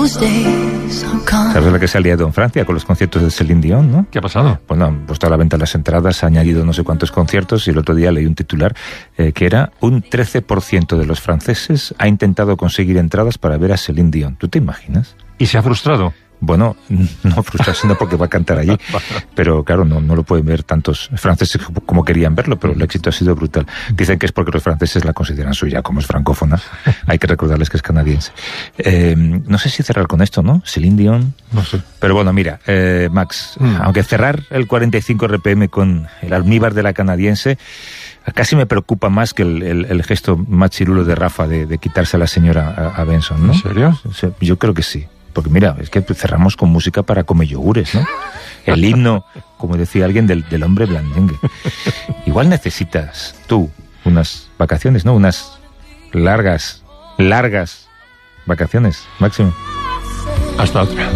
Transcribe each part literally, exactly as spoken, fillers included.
¿Sabes la que se ha liado en Francia con los conciertos de Céline Dion, no? ¿Qué ha pasado? Bueno, han puesto a la venta las entradas, ha añadido no sé cuántos conciertos y el otro día leí un titular eh, que era un trece por ciento de los franceses ha intentado conseguir entradas para ver a Céline Dion. ¿Tú te imaginas? ¿Y se ha frustrado? Bueno, no frustrarse no porque va a cantar allí, pero claro, no, no lo pueden ver tantos franceses como querían verlo, pero el éxito ha sido brutal. Dicen que es porque los franceses la consideran suya, como es francófona. Hay que recordarles que es canadiense. Eh, no sé si cerrar con esto, ¿no? Céline Dion, no sé. Pero bueno, mira, eh, Max, mm. aunque cerrar el cuarenta y cinco R P M con el almíbar de la canadiense casi me preocupa más que el, el, el gesto machirulo de Rafa de, de quitarse a la señora a, a Benson, ¿no? ¿En serio? Yo creo que sí. Porque mira, es que cerramos con música para come yogures, ¿no? El himno, como decía alguien, del, del hombre blandengue. Igual necesitas tú unas vacaciones, ¿no? Unas largas, largas vacaciones, Máximo. Hasta otra.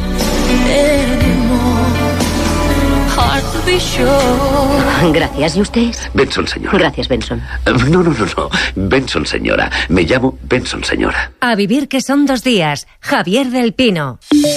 Gracias. ¿Y usted? Benson, señora. Gracias, Benson. No, no, no, no. Benson, señora. Me llamo Benson, señora. A vivir que son dos días. Javier del Pino.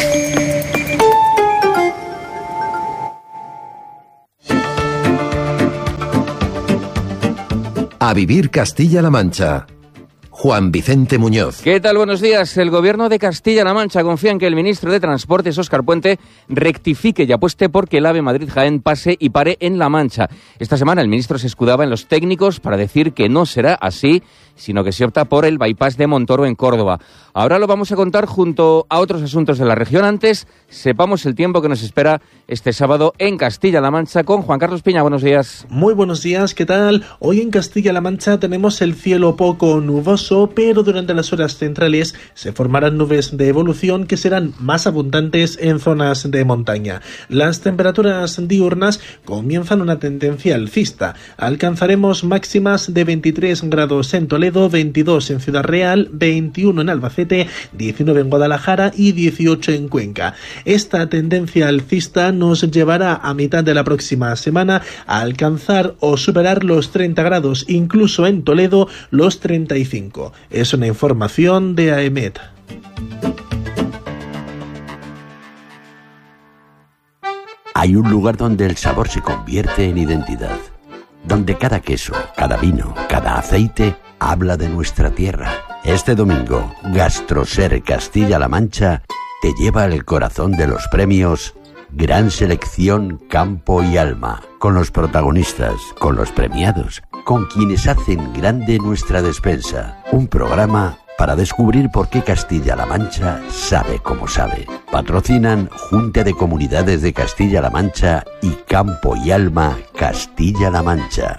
A vivir Castilla-La Mancha. Juan Vicente Muñoz. ¿Qué tal? Buenos días. El Gobierno de Castilla-La Mancha confía en que el ministro de Transportes, Óscar Puente, rectifique y apueste porque el AVE Madrid-Jaén pase y pare en La Mancha. Esta semana el ministro se escudaba en los técnicos para decir que no será así, sino que se opta por el bypass de Montoro en Córdoba. Ahora lo vamos a contar junto a otros asuntos de la región. Antes, sepamos el tiempo que nos espera este sábado en Castilla-La Mancha con Juan Carlos Piña. Buenos días. Muy buenos días, ¿qué tal? Hoy en Castilla-La Mancha tenemos el cielo poco nuboso, pero durante las horas centrales se formarán nubes de evolución que serán más abundantes en zonas de montaña. Las temperaturas diurnas comienzan una tendencia alcista. Alcanzaremos máximas de veintitrés grados en Toledo, veintidós en Ciudad Real, veintiuno en Albacete, diecinueve en Guadalajara y dieciocho en Cuenca. Esta tendencia alcista nos llevará a mitad de la próxima semana a alcanzar o superar los treinta grados, incluso en Toledo los treinta y cinco. Es una información de A E M E T. Hay un lugar donde el sabor se convierte en identidad, donde cada queso, cada vino, cada aceite habla de nuestra tierra. Este domingo, Gastroser Castilla-La Mancha te lleva al corazón de los premios Gran Selección Campo y Alma, con los protagonistas, con los premiados, con quienes hacen grande nuestra despensa. Un programa para descubrir por qué Castilla-La Mancha sabe como sabe. Patrocinan Junta de Comunidades de Castilla-La Mancha y Campo y Alma Castilla-La Mancha.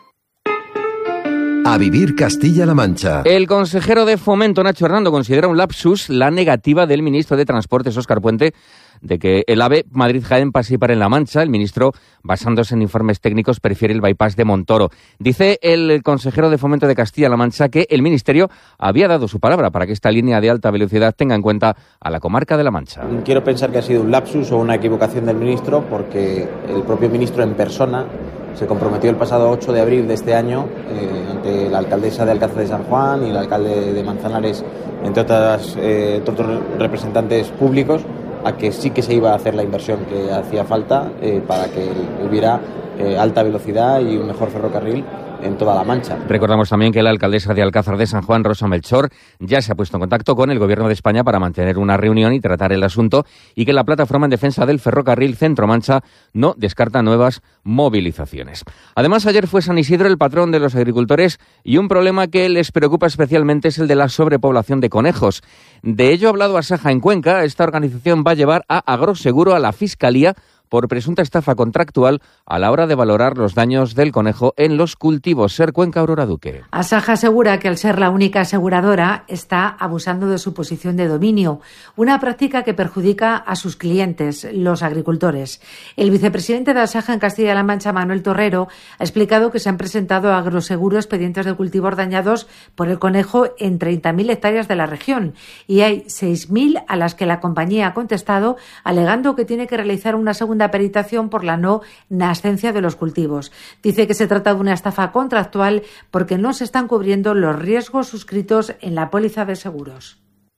A vivir Castilla-La Mancha. El consejero de Fomento, Nacho Hernando, considera un lapsus la negativa del ministro de Transportes, Óscar Puente, de que el AVE Madrid-Jaén pase y pare en La Mancha. El ministro, basándose en informes técnicos, prefiere el bypass de Montoro. Dice el consejero de Fomento de Castilla-La Mancha que el ministerio había dado su palabra para que esta línea de alta velocidad tenga en cuenta a la comarca de La Mancha. Quiero pensar que ha sido un lapsus o una equivocación del ministro, porque el propio ministro en persona se comprometió el pasado ocho de abril de este año eh, ante la alcaldesa de Alcázar de San Juan y el alcalde de Manzanares, entre otras, eh, otros representantes públicos, a que sí que se iba a hacer la inversión que hacía falta eh, para que hubiera eh, alta velocidad y un mejor ferrocarril en toda La Mancha. Recordamos también que la alcaldesa de Alcázar de San Juan, Rosa Melchor, ya se ha puesto en contacto con el Gobierno de España para mantener una reunión y tratar el asunto, y que la Plataforma en Defensa del Ferrocarril Centro-Mancha no descarta nuevas movilizaciones. Además, ayer fue San Isidro el patrón de los agricultores, y un problema que les preocupa especialmente es el de la sobrepoblación de conejos. De ello ha hablado Asaja en Cuenca. Esta organización va a llevar a Agroseguro a la Fiscalía por presunta estafa contractual a la hora de valorar los daños del conejo en los cultivos. Ser Cuenca, Aurora Duque. Asaja asegura que al ser la única aseguradora está abusando de su posición de dominio, una práctica que perjudica a sus clientes, los agricultores. El vicepresidente de Asaja en Castilla-La Mancha, Manuel Torrero, ha explicado que se han presentado a Agroseguro expedientes de cultivos dañados por el conejo en treinta mil hectáreas de la región, y hay seis mil a las que la compañía ha contestado alegando que tiene que realizar una segunda peritación por la no nascencia de los cultivos. Dice que se trata de una estafa contractual porque no se están cubriendo los riesgos suscritos en la póliza de seguros.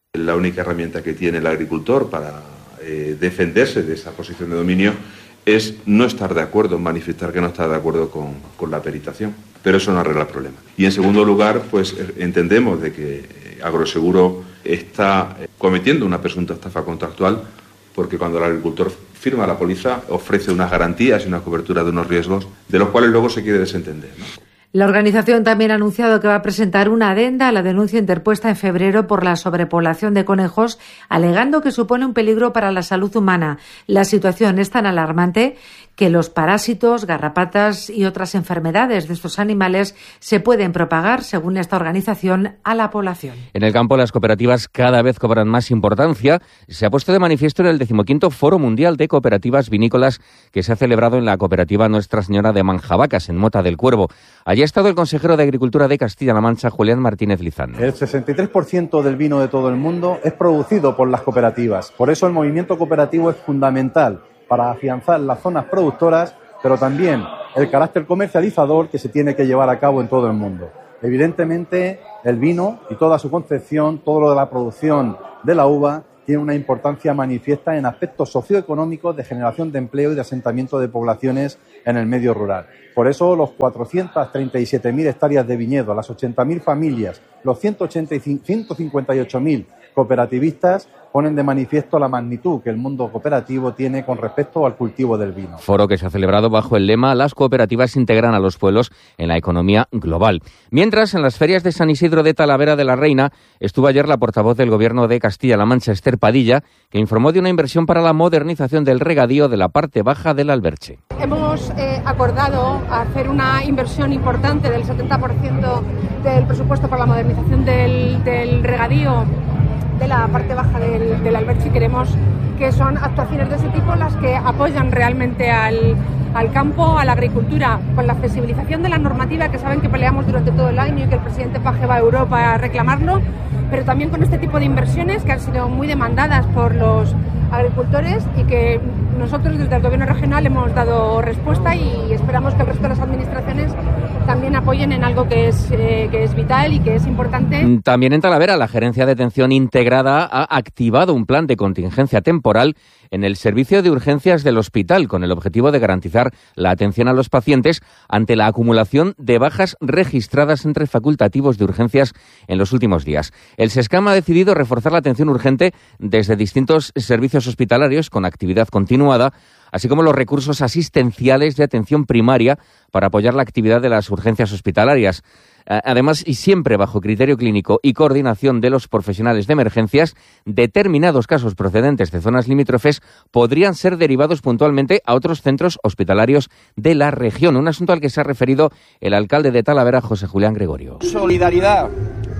La única herramienta que tiene el agricultor para eh, defenderse de esa posición de dominio es no estar de acuerdo, manifestar que no está de acuerdo con, con la peritación. Pero eso no arregla el problema. Y en segundo lugar, pues entendemos de que Agroseguro está cometiendo una presunta estafa contractual, porque cuando el agricultor firma la póliza ofrece unas garantías y una cobertura de unos riesgos de los cuales luego se quiere desentender, ¿no? La organización también ha anunciado que va a presentar una adenda a la denuncia interpuesta en febrero por la sobrepoblación de conejos, alegando que supone un peligro para la salud humana. La situación es tan alarmante que los parásitos, garrapatas y otras enfermedades de estos animales se pueden propagar, según esta organización, a la población. En el campo, las cooperativas cada vez cobran más importancia. Se ha puesto de manifiesto en el decimoquinto Foro Mundial de Cooperativas Vinícolas que se ha celebrado en la cooperativa Nuestra Señora de Manjavacas, en Mota del Cuervo. Allí ha estado el consejero de Agricultura de Castilla-La Mancha, Julián Martínez Lizán. El sesenta y tres por ciento del vino de todo el mundo es producido por las cooperativas. Por eso el movimiento cooperativo es fundamental para afianzar las zonas productoras, pero también el carácter comercializador que se tiene que llevar a cabo en todo el mundo. Evidentemente, el vino y toda su concepción, todo lo de la producción de la uva, tiene una importancia manifiesta en aspectos socioeconómicos de generación de empleo y de asentamiento de poblaciones en el medio rural. Por eso, los cuatrocientas treinta y siete mil hectáreas de viñedo, las ochenta mil familias, los ciento ochenta y cinco, ciento cincuenta y ocho mil cooperativistas ponen de manifiesto la magnitud que el mundo cooperativo tiene con respecto al cultivo del vino. Foro que se ha celebrado bajo el lema «Las cooperativas integran a los pueblos en la economía global». Mientras, en las ferias de San Isidro de Talavera de la Reina, estuvo ayer la portavoz del Gobierno de Castilla-La Mancha, Esther Padilla, que informó de una inversión para la modernización del regadío de la parte baja del Alberche. Hemos eh, acordado hacer una inversión importante del setenta por ciento del presupuesto para la modernización del, del regadío de la parte baja del, del Alberche, y queremos que son actuaciones de ese tipo las que apoyan realmente al, al campo, a la agricultura, con la flexibilización de la normativa, que saben que peleamos durante todo el año y que el presidente Paje va a Europa a reclamarlo, pero también con este tipo de inversiones que han sido muy demandadas por los agricultores y que nosotros desde el Gobierno regional hemos dado respuesta, y esperamos que el resto de las administraciones también apoyen en algo que es, eh, que es vital y que es importante. También en Talavera, la Gerencia de Atención Integrada ha activado un plan de contingencia temporal en el servicio de urgencias del hospital, con el objetivo de garantizar la atención a los pacientes ante la acumulación de bajas registradas entre facultativos de urgencias en los últimos días. El SESCAM ha decidido reforzar la atención urgente desde distintos servicios hospitalarios con actividad continuada, así como los recursos asistenciales de atención primaria para apoyar la actividad de las urgencias hospitalarias. Además, y siempre bajo criterio clínico y coordinación de los profesionales de emergencias, determinados casos procedentes de zonas limítrofes podrían ser derivados puntualmente a otros centros hospitalarios de la región. Un asunto al que se ha referido el alcalde de Talavera, José Julián Gregorio. Solidaridad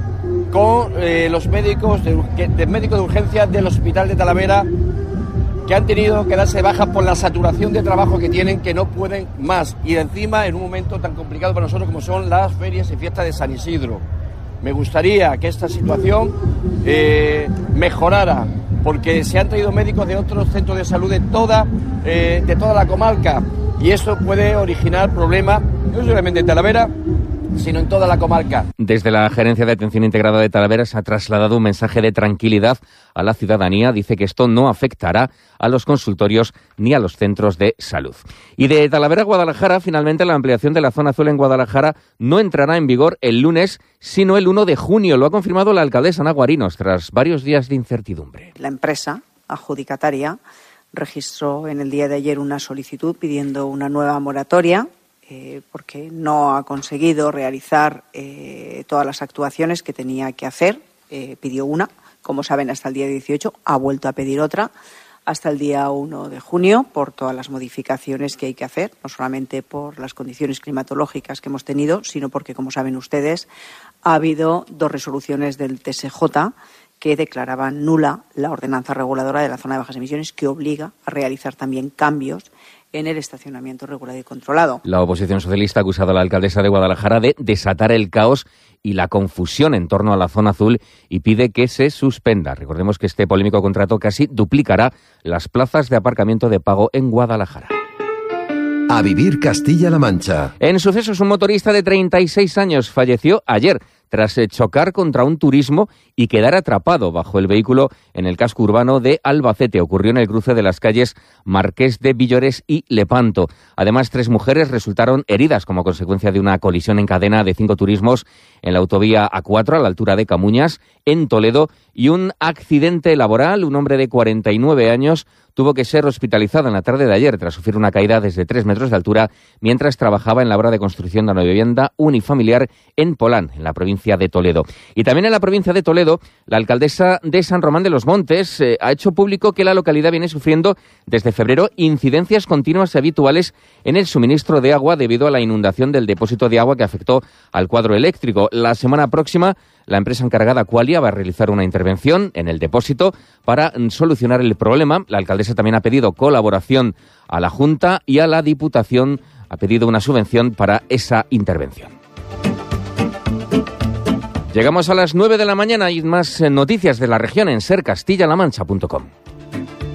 con eh, los médicos de, de médicos de urgencias del Hospital de Talavera, que han tenido que darse bajas por la saturación de trabajo que tienen, que no pueden más. Y encima en un momento tan complicado para nosotros como son las ferias y fiestas de San Isidro. Me gustaría que esta situación eh, mejorara, porque se han traído médicos de otros centros de salud de toda, eh, de toda la comarca, y eso puede originar problemas, no solamente en Talavera, sino en toda la comarca. Desde la Gerencia de Atención Integrada de Talavera se ha trasladado un mensaje de tranquilidad a la ciudadanía. Dice que esto no afectará a los consultorios ni a los centros de salud. Y de Talavera a Guadalajara, finalmente la ampliación de la zona azul en Guadalajara no entrará en vigor el lunes, sino el uno de junio. Lo ha confirmado la alcaldesa Ana Guarinos tras varios días de incertidumbre. La empresa adjudicataria registró en el día de ayer una solicitud pidiendo una nueva moratoria, Eh, porque no ha conseguido realizar eh, todas las actuaciones que tenía que hacer. Eh, pidió una, como saben, hasta el día dieciocho, ha vuelto a pedir otra hasta el día uno de junio por todas las modificaciones que hay que hacer, no solamente por las condiciones climatológicas que hemos tenido, sino porque, como saben ustedes, ha habido dos resoluciones del T S J que declaraban nula la ordenanza reguladora de la zona de bajas emisiones, que obliga a realizar también cambios en el estacionamiento regulado y controlado. La oposición socialista ha acusado a la alcaldesa de Guadalajara de desatar el caos y la confusión en torno a la zona azul y pide que se suspenda. Recordemos que este polémico contrato casi duplicará las plazas de aparcamiento de pago en Guadalajara. A vivir Castilla-La Mancha. En sucesos, un motorista de treinta y seis años falleció ayer tras chocar contra un turismo y quedar atrapado bajo el vehículo en el casco urbano de Albacete. Ocurrió en el cruce de las calles Marqués de Villores y Lepanto. Además, tres mujeres resultaron heridas como consecuencia de una colisión en cadena de cinco turismos en la autovía A cuatro a la altura de Camuñas, en Toledo, y un accidente laboral. Un hombre de cuarenta y nueve años tuvo que ser hospitalizado en la tarde de ayer tras sufrir una caída desde tres metros de altura mientras trabajaba en la obra de construcción de una vivienda unifamiliar en Polán, en la provincia de Toledo. Y también en la provincia de Toledo, la alcaldesa de San Román de los Montes eh, ha hecho público que la localidad viene sufriendo desde febrero incidencias continuas y habituales en el suministro de agua debido a la inundación del depósito de agua que afectó al cuadro eléctrico. La semana próxima, la empresa encargada Qualia va a realizar una intervención en el depósito para solucionar el problema. La alcaldesa también ha pedido colaboración a la Junta y a la Diputación, ha pedido una subvención para esa intervención. Llegamos a las nueve de la mañana y más noticias de la región en ser castilla la mancha punto com.